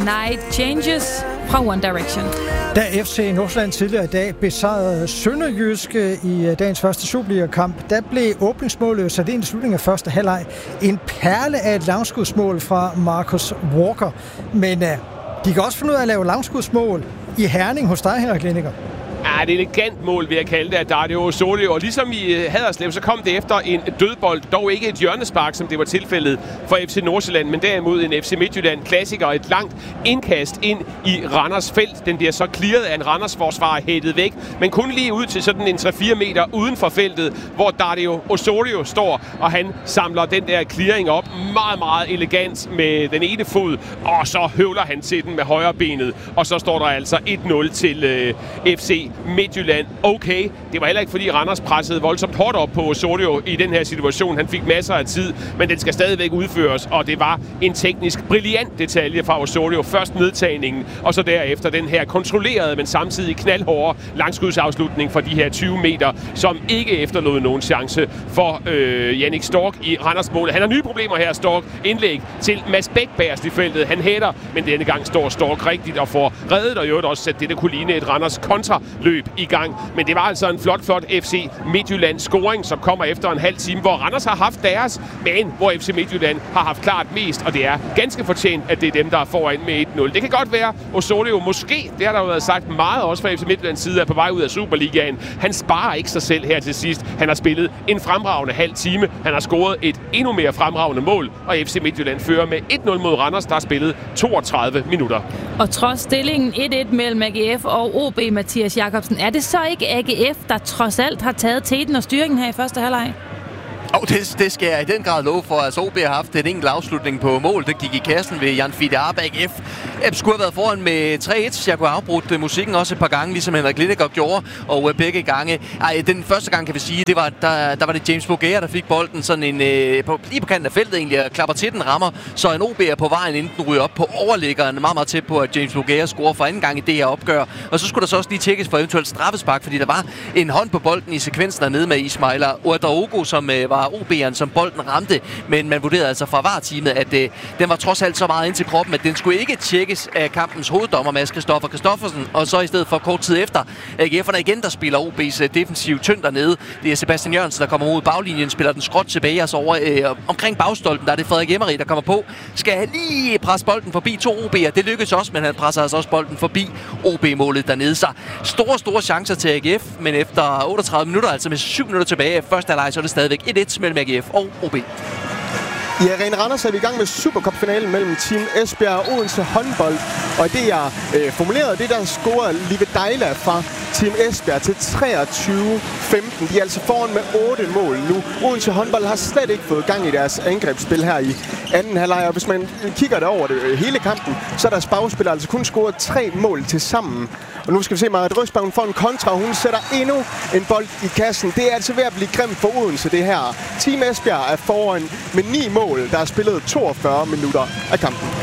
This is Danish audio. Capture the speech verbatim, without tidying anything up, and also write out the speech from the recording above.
Night Changes fra One Direction. Da F C Nordsjælland tidligere i dag besejrede Sønderjyske i dagens første Superliga-kamp, der blev åbningsmålet sat ind i slutningen af første halvleg en perle af et langskudsmål fra Marcus Walker. Men uh, de kan også finde ud af at lave langskudsmål i Herning hos dig, Henrik Lindinger. Ja, det er et elegant mål, vil jeg kalde det, af Dario Osorio. Og ligesom i Haderslev, så kom det efter en dødbold. Dog ikke et hjørnespark, som det var tilfældet for F C Nordsjælland, men derimod en F C Midtjylland klassiker. Et langt indkast ind i Randers felt. Den bliver så clearet af en Randers forsvar hættet væk, men kun lige ud til sådan en tre fire meter uden for feltet, hvor Dario Osorio står, og han samler den der clearing op meget, meget elegant med den ene fod, og så høvler han til den med højre benet. Og så står der altså et nul til øh, F C Midtjylland. Okay, det var heller ikke fordi Randers pressede voldsomt hårdt op på Osorio i den her situation. Han fik masser af tid, men den skal stadigvæk udføres, og det var en teknisk brilliant detalje fra Osorio. Først nedtagningen, og så derefter den her kontrollerede, men samtidig knaldhårde langskudsafslutning fra de her tyve meter, som ikke efterlod nogen chance for øh, Jannik Stork i Randers mål. Han har nye problemer her, Stork. Indlæg til Mads Bæk bagerst i feltet. Han hætter, men denne gang står Stork rigtigt og får reddet, og i øvrigt også sat det, der kunne ligne et Randers kontra løb i gang. Men det var altså en flot, flot F C Midtjylland scoring, som kommer efter en halv time, hvor Randers har haft deres, men hvor F C Midtjylland har haft klart mest, og det er ganske fortjent, at det er dem, der er foran med et nul. Det kan godt være, Osorio måske, det har der jo været sagt meget også fra F C Midtjyllands side, er på vej ud af Superligaen. Han sparer ikke sig selv her til sidst. Han har spillet en fremragende halv time. Han har scoret et endnu mere fremragende mål, og F C Midtjylland fører med et nul mod Randers, der har spillet toogtredive minutter. Og trods stillingen et et mellem A G F og O B, Mathias Jakobsen, er det så ikke A G F, der trods alt har taget teten og styringen her i første halvleg? Og oh, det, det skal jeg i den grad love for. Altså O B har haft en enkelt afslutning på mål. Det gik i kassen ved Jan Fide Arp. A G F F skulle have været foran med tre et. Jeg kunne have afbrudt musikken også et par gange, ligesom Henrik Lindinger gjorde. Og begge gange. Ej, den første gang kan vi sige, det var, der, der var det James Boguer, der fik bolden sådan en, øh, på, lige på kanten af feltet egentlig, og klapper til den rammer. Så en O B er på vejen, inden den ryger op på overliggeren. Meget, meget tæt på, at James Boguer scorer for anden gang i det her opgør. Og så skulle der så også lige tjekkes for eventuelt straffespark, fordi der var en hånd på bolden i sekvensen dernede med Ismaila Ouedraogo, som øh, var O B'eren, som bolden ramte, men man vurderede altså fra V A R-teamet, at øh, den var trods alt så meget ind til kroppen, at den skulle ikke tjekkes af kampens hoveddommer, Mads Christoffer Christoffersen, og så i stedet for kort tid efter, A G F'erne igen, der spiller O B's øh, defensive tynd dernede. Det er Sebastian Jørgensen, der kommer mod baglinjen, spiller den skråt tilbage, og så over øh, omkring bagstolpen, der er det Frederik Emery, der kommer på. Skal lige presse bolden forbi to O B'er. Det lykkes også, men han presser altså også bolden forbi O B-målet dernede. Så store, store chancer til A G F, men efter otteogtredive minutter, altså med syv minutter tilbage af første halvleg, så er det stadigvæk et et mellem A G F og O B. I Arena Randers er vi i gang med Supercup-finalen mellem Team Esbjerg og Odense håndbold. Og det jeg øh, formulerede, det der scorede Live Dejla fra Team Esbjerg til treogtyve femten. De er altså foran med otte mål nu. Odense håndbold har slet ikke fået gang i deres angrebsspil her i anden halvleg. Og hvis man kigger det over det hele kampen, så er deres bagspillere altså kun scoret tre mål til sammen. Og nu skal vi se, Marit Røsberg, hun får en kontra, og hun sætter endnu en bold i kassen. Det er altså ved at blive grimt for Odense, det her. Team Esbjerg er foran med ni mål, der er spillet toogfyrre minutter af kampen.